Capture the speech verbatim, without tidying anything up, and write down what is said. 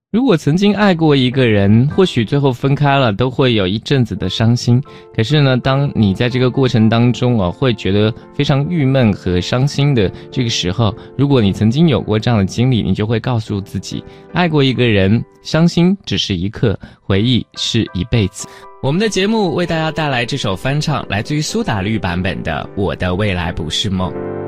如果曾经爱过一个人，或许最后分开了都会有一阵子的伤心，可是呢，当你在这个过程当中啊，会觉得非常郁闷和伤心的这个时候，如果你曾经有过这样的经历，你就会告诉自己，爱过一个人，伤心只是一刻，回忆是一辈子。我们的节目为大家带来这首翻唱，来自于苏打绿版本的《我的未来不是梦》。